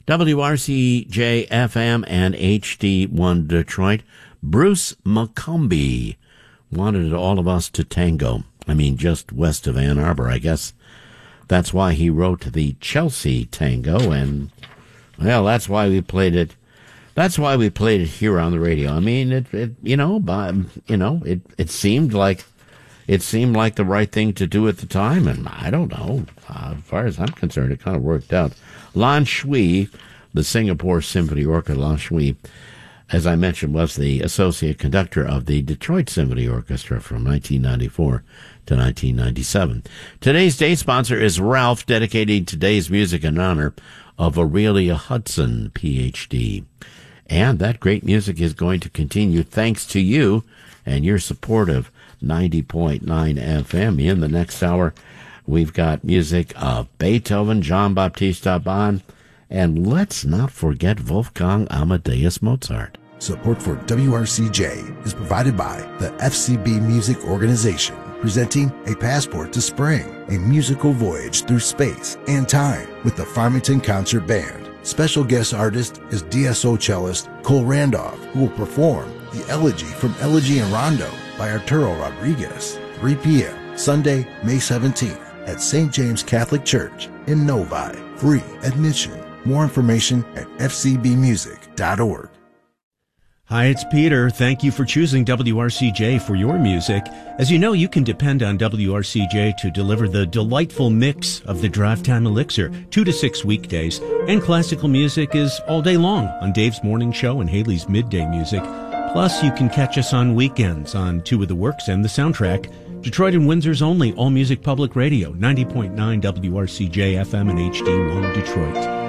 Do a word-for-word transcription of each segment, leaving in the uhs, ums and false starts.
W R C J F M and H D one Detroit. Bruce McCombie wanted all of us to tango. I mean, just west of Ann Arbor, I guess. That's why he wrote the Chelsea Tango, and, well, that's why we played it. That's why we played it here on the radio. I mean, it, it you know, by, you know, it, it seemed like, it seemed like the right thing to do at the time, and I don't know. Uh, as far as I'm concerned, it kind of worked out. Lan Shui, the Singapore Symphony Orchestra, Lan Shui, as I mentioned, was the associate conductor of the Detroit Symphony Orchestra from nineteen ninety-four to nineteen ninety-seven. Today's day sponsor is Ralph, dedicating today's music in honor of Aurelia Hudson, P H D. And that great music is going to continue thanks to you and your support of ninety point nine F M. In the next hour, we've got music of Beethoven, John Baptista Bach, and let's not forget Wolfgang Amadeus Mozart. Support for W R C J is provided by the F C B Music Organization, presenting A Passport to Spring, a musical voyage through space and time with the Farmington Concert Band. Special guest artist is D S O cellist Cole Randolph, who will perform the Elegy from Elegy and Rondo by Arturo Rodriguez, three p.m. Sunday, May seventeenth at Saint James Catholic Church in Novi. Free admission. More information at f c b music dot org. Hi, it's Peter. Thank you for choosing W R C J for your music. As you know, you can depend on W R C J to deliver the delightful mix of the Drive Time Elixir, two to six weekdays, and classical music is all day long on Dave's Morning Show and Haley's Midday Music. Plus, you can catch us on weekends on Two of the Works and the Soundtrack. Detroit and Windsor's only all-music public radio, ninety point nine W R C J F M and H D one Detroit.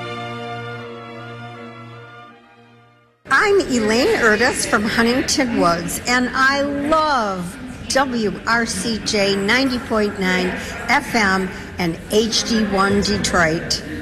I'm Elaine Erdis from Huntington Woods, and I love W R C J ninety point nine F M and H D one Detroit.